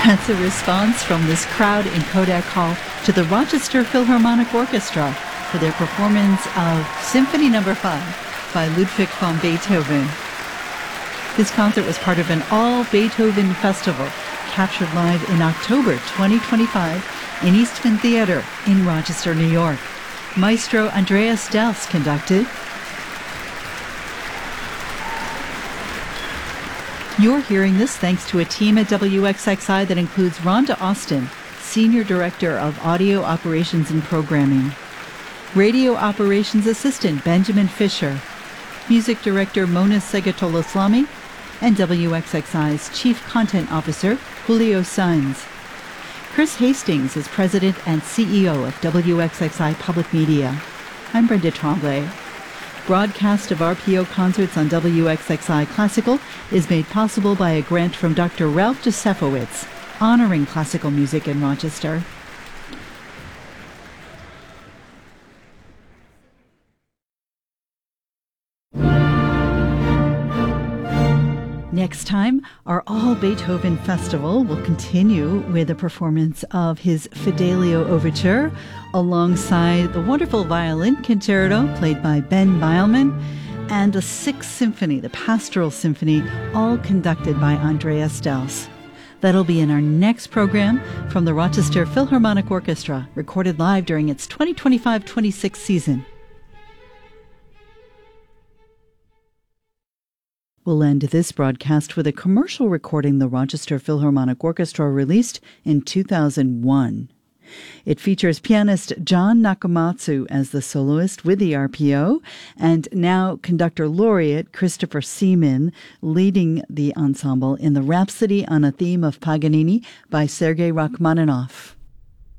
That's a response from this crowd in Kodak Hall to the Rochester Philharmonic Orchestra for their performance of Symphony No. 5 by Ludwig van Beethoven. This concert was part of an all-Beethoven festival captured live in October 2025 in Eastman Theater in Rochester, New York. Maestro Andreas Dels conducted. You're hearing this thanks to a team at WXXI that includes Rhonda Austin, Senior Director of Audio Operations and Programming, Radio Operations Assistant Benjamin Fisher, Music Director Mona Segatoloslami, and WXXI's Chief Content Officer Julio Sainz. Chris Hastings is President and CEO of WXXI Public Media. I'm Brenda Tremblay. Broadcast of RPO concerts on WXXI Classical is made possible by a grant from Dr. Ralph Josefowitz, honoring classical music in Rochester. Next time, our All-Beethoven Festival will continue with a performance of his Fidelio Overture alongside the wonderful violin concerto played by Ben Beilman and the Sixth Symphony, the Pastoral Symphony, all conducted by Andreas Dels. That'll be in our next program from the Rochester Philharmonic Orchestra, recorded live during its 2025-26 season. We'll end this broadcast with a commercial recording the Rochester Philharmonic Orchestra released in 2001. It features pianist John Nakamatsu as the soloist with the RPO, and now conductor laureate Christopher Seaman leading the ensemble in the Rhapsody on a Theme of Paganini by Sergei Rachmaninoff.